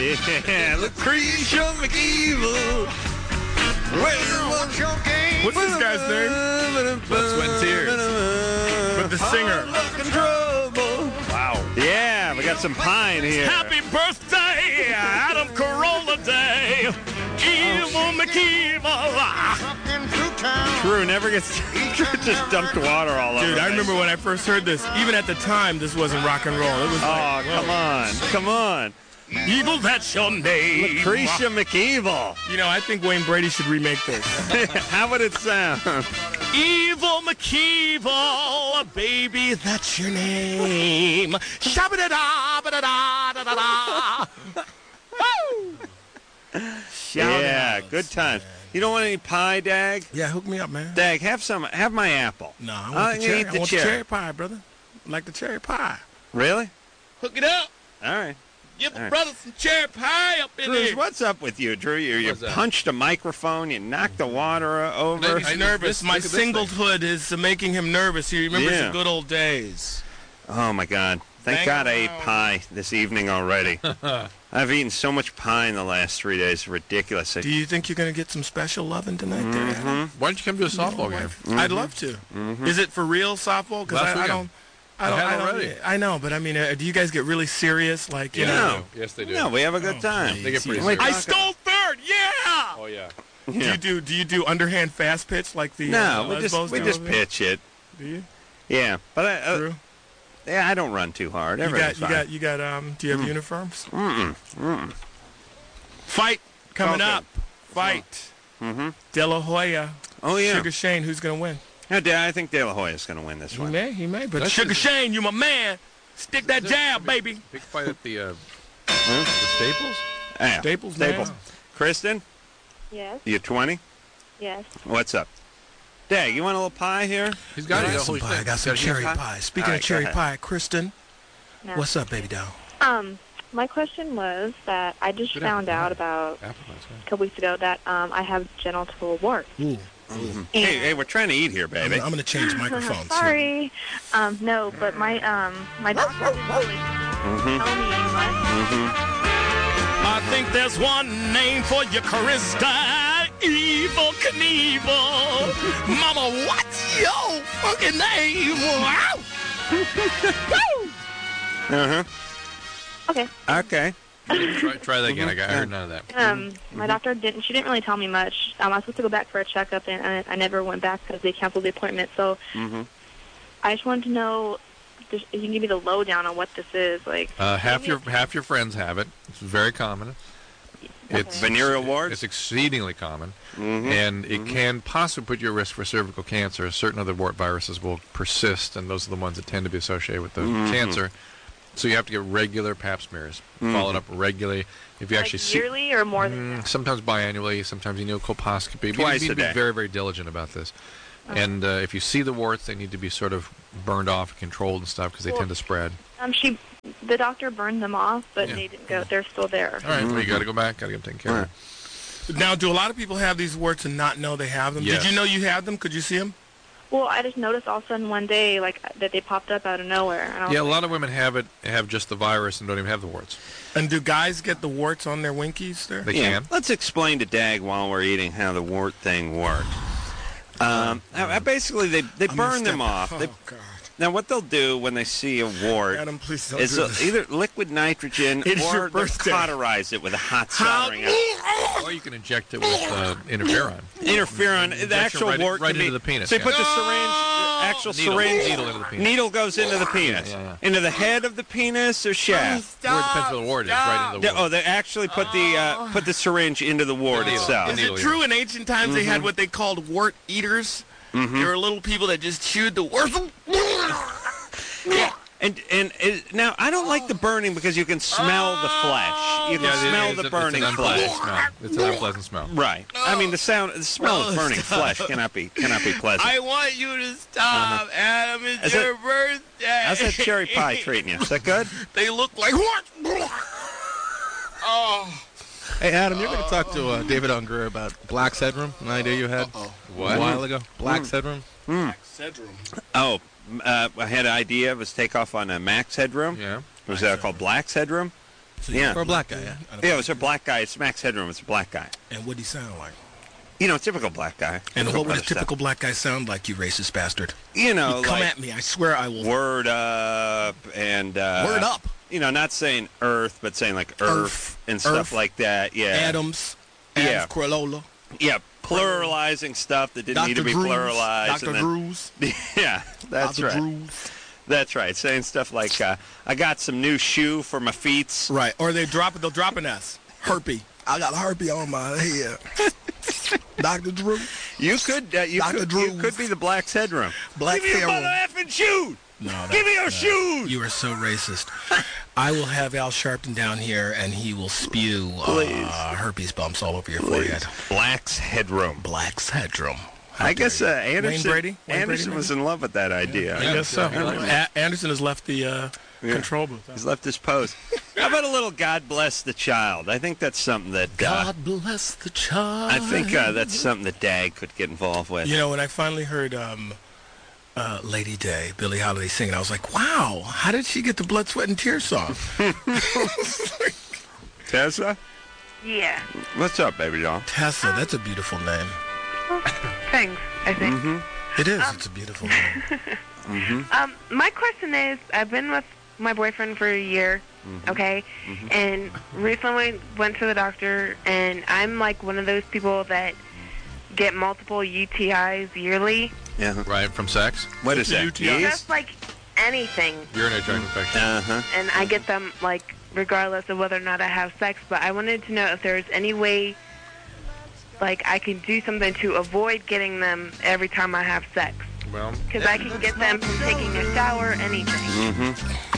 Yeah, Lucretia McEvil. What's your game? What's this guy's name? Blood, Sweat, and Tears. But the singer. Wow. Yeah, we got some pine here. Happy birthday, Adam Carolla Day. Evil McEvil. Drew never gets just dumped water all over. Dude, I remember when I first heard this. Even at the time, this wasn't rock and roll. It was like, come on. Come on. Evil, that's your name. Lucretia McEvil. You know, I think Wayne Brady should remake this. How would it sound? Evil McEvil, baby, that's your name. Shabba-da-da-ba-da-da-da-da-da. Woo! Yeah, good times. You don't want any pie, Dag? Yeah, hook me up, man. Dag, have my apple. No, I want the cherry. eat I the want cherry. the cherry pie, brother. I like the cherry pie. Really? Hook it up. All right. Give the brother some cherry pie up in Drew, there. what's up with you, Drew? You punched a microphone. You knocked the water over. He's nervous. My singlehood is making him nervous. He remembers the good old days. Oh, my God. Thank God I ate pie this evening already. I've eaten so much pie in the last 3 days. It's ridiculous. Do you think you're going to get some special loving tonight there? Why don't you come to a softball game? I'd love to. Is it for real softball? Because I don't. I know, but I mean, do you guys get really serious? Like, you know? Yes, they do. No, we have a good time. They get pretty serious. I stole third. Yeah. Oh yeah. Do you do underhand fast pitch like the? No, we just pitch it. Do you? Yeah, but Drew? yeah, I don't run too hard. You got. Do you have uniforms? Fight coming up. Fight. De La Hoya. Oh yeah. Sugar Shane. Who's gonna win? No, I think De La Hoya is going to win this one. He may. But Sugar Shane, you my man. Stick that jab, baby. Big fight at the Staples. Yeah. Staples. Kristen, Yes. you 20? Yes. What's up? Dag, you want a little pie here? He's got it. Some pie. I got some cherry pie. Speaking of cherry pie, Kristen, No. what's up, baby doll? My question was that I just found out about a couple weeks ago that I have genital warts. Ooh. Hey, we're trying to eat here, baby. I'm going to change microphones. Sorry. No, but my doctor didn't really tell me much. I think there's one name for you, Krista. Evil Knievel. Mama, what's your fucking name? Wow. Okay. Okay. Try that again. I heard none of that. My doctor she didn't really tell me much. I was supposed to go back for a checkup, and I never went back because they canceled the appointment. So I just wanted to know if you can give me the lowdown on what this is. Like half your friends have it. It's very common. It's venereal warts. It's exceedingly common, and it can possibly put you at risk for cervical cancer. Certain other wart viruses will persist, and those are the ones that tend to be associated with the cancer. So you have to get regular Pap smears, followed up regularly. If you actually yearly or more than that? Sometimes biannually, sometimes you need a colposcopy. Twice you need a to day. be very, very diligent about this. And if you see the warts, they need to be sort of burned off and controlled and stuff because they tend to spread. The doctor burned them off, but they didn't go. They're still there. All right, well, you got to go back. Got to get them taken care of. Now, do a lot of people have these warts and not know they have them? Yes. Did you know you had them? Could you see them? Well, I just noticed all of a sudden one day, like, that they popped up out of nowhere. And I was Yeah, a lot of women have just the virus and don't even have the warts. And do guys get the warts on their winkies there? They can. Let's explain to Dag while we're eating how the wart thing works. Basically, they burn them off. Oh, God. Now, what they'll do when they see a wart Adam, please don't is do this. either liquid nitrogen It's or your they'll birthday. cauterize it with a hot soldering iron. Or you can inject it with interferon. Interferon, the actual right- wart right can be, into the penis, So you yeah. put the syringe, Needle into the penis. needle goes into the penis. Yeah. Into the head of the penis or shaft? Where it depends where the wart is, right into the wart. They actually put the syringe into the wart itself. Is it true in ancient times they had what they called wart eaters? There were little people that just chewed the wart. And now I don't like the burning because you can smell the flesh. You can smell the burning flesh. It's an unpleasant smell. Right. I mean the smell of burning flesh cannot be pleasant. I want you to stop, Adam. It's your birthday. How's that cherry pie treating you? Is that good? They look like what? Hey, Adam, you're going to talk to David Unger about Black's Headroom, an idea you had a while ago? Black's Headroom? Oh, I had an idea. It was takeoff on a Max Headroom. Yeah. Was called Black's Headroom? So Yeah. For a black guy, yeah. Yeah, it was a black guy. It's Max Headroom. It's a black guy. And what did he sound like? You know, typical black guy. And Typical what would a brother stuff. typical black guy sound like, you racist bastard? You know, Come like at me. I swear I will. word up and Word up. You know, not saying Earth, but saying like Earth and stuff Earth, like that. Yeah. Adams. Yeah. Corolla. Yeah, pluralizing stuff that didn't need to be Drews, pluralized. Dr. and then- Drews. Yeah, that's Dr. right. Drews. That's right. Saying stuff like, I got some new shoe for my feet. Right. Or they'll drop an S. Herpy. I got herpy on my head. Dr. Drew. You could be the Black's Headroom. Black Give me your Pharaoh. mother effing shoe. No, Give me your shoes. You are so racist. I will have Al Sharpton down here, and he will spew herpes bumps all over your forehead. Black's Headroom. Black's Headroom. I guess Anderson, Wayne Anderson Brady, was in love with that idea. I guess so. Anderson has left the control booth. He's left his post. How about a little God Bless the Child? I think that's something that... God bless the child. I think that's something that Dag could get involved with. You know, when I finally heard Lady Day, Billie Holiday singing, I was like, wow, how did she get the blood, sweat, and tears song? Tessa? Yeah. What's up, baby doll? Tessa, that's a beautiful name. Thanks, I think. Mm-hmm. It is. It's a beautiful name. My question is, I've been with my boyfriend for a year, okay? And recently went to the doctor, and I'm like one of those people that get multiple UTIs yearly. Yeah. Right, from sex? What is that? UTI? Just like anything. Urinary tract infection. Uh-huh. And I get them, like, regardless of whether or not I have sex. But I wanted to know if there's any way, like, I can do something to avoid getting them every time I have sex. Well, Because I can get them from taking a shower, anything.